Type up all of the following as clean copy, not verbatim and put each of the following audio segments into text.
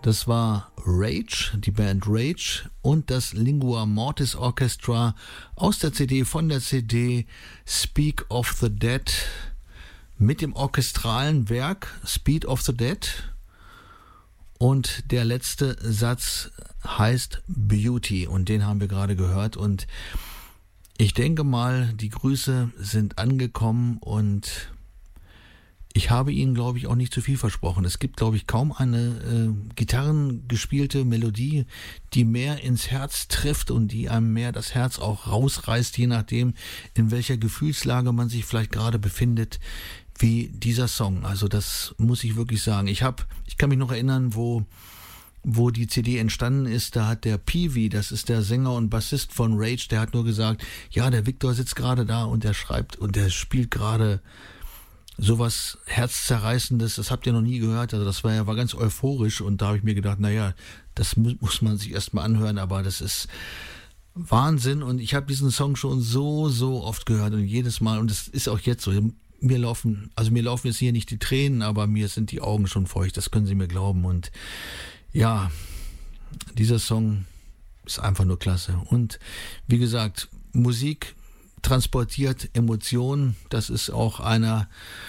Das war Rage, die Band Rage und das Lingua Mortis Orchestra aus der CD, von der CD Speak of the Dead mit dem orchestralen Werk Speed of the Dead. Und der letzte Satz heißt Beauty und den haben wir gerade gehört. Und ich denke mal, die Grüße sind angekommen und ich habe Ihnen, glaube ich, auch nicht zu viel versprochen. Es gibt, glaube ich, kaum eine gitarrengespielte Melodie, die mehr ins Herz trifft und die einem mehr das Herz auch rausreißt, je nachdem, in welcher Gefühlslage man sich vielleicht gerade befindet, wie dieser Song. Also das muss ich wirklich sagen. Ich kann mich noch erinnern, wo die CD entstanden ist, da hat der Peewee, das ist der Sänger und Bassist von Rage, der hat nur gesagt, ja, der Victor sitzt gerade da und der schreibt und der spielt gerade sowas Herzzerreißendes, das habt ihr noch nie gehört, also das war ganz euphorisch und da habe ich mir gedacht, naja, das muss man sich erstmal anhören, aber das ist Wahnsinn und ich habe diesen Song schon so oft gehört und jedes Mal, und es ist auch jetzt so, mir laufen jetzt hier nicht die Tränen, aber mir sind die Augen schon feucht, das können Sie mir glauben und ja, dieser Song ist einfach nur klasse und wie gesagt, Musik transportiert Emotionen, das ist auch einer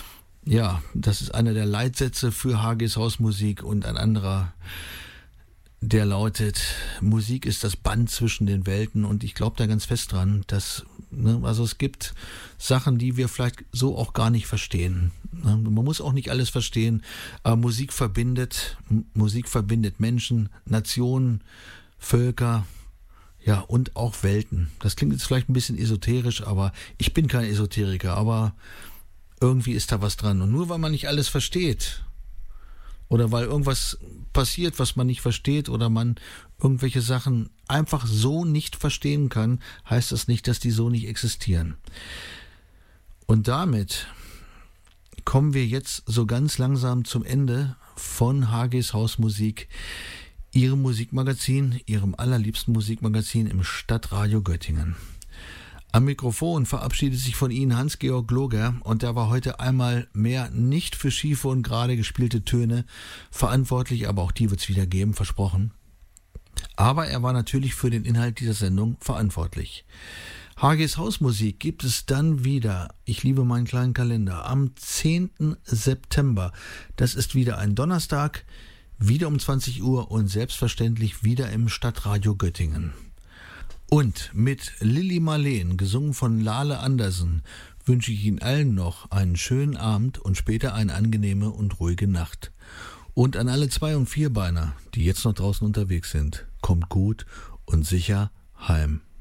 der Leitsätze für HGs Hausmusik und ein anderer, der lautet, Musik ist das Band zwischen den Welten und ich glaube da ganz fest dran, dass, also es gibt Sachen, die wir vielleicht so auch gar nicht verstehen. Man muss auch nicht alles verstehen, aber Musik verbindet Menschen, Nationen, Völker, ja, und auch Welten. Das klingt jetzt vielleicht ein bisschen esoterisch, aber ich bin kein Esoteriker, aber irgendwie ist da was dran. Und nur weil man nicht alles versteht oder weil irgendwas passiert, was man nicht versteht oder man irgendwelche Sachen einfach so nicht verstehen kann, heißt das nicht, dass die so nicht existieren. Und damit kommen wir jetzt so ganz langsam zum Ende von HGs Hausmusik, Ihrem Musikmagazin, Ihrem allerliebsten Musikmagazin im Stadtradio Göttingen. Am Mikrofon verabschiedet sich von Ihnen Hans-Georg Gloger und der war heute einmal mehr nicht für schiefe und gerade gespielte Töne verantwortlich, aber auch die wird es wieder geben, versprochen. Aber er war natürlich für den Inhalt dieser Sendung verantwortlich. HGs Hausmusik gibt es dann wieder, ich liebe meinen kleinen Kalender, am 10. September. Das ist wieder ein Donnerstag, wieder um 20 Uhr und selbstverständlich wieder im Stadtradio Göttingen. Und mit Lili Marleen, gesungen von Lale Andersen, wünsche ich Ihnen allen noch einen schönen Abend und später eine angenehme und ruhige Nacht. Und an alle 2- und 4-Beiner, die jetzt noch draußen unterwegs sind, kommt gut und sicher heim.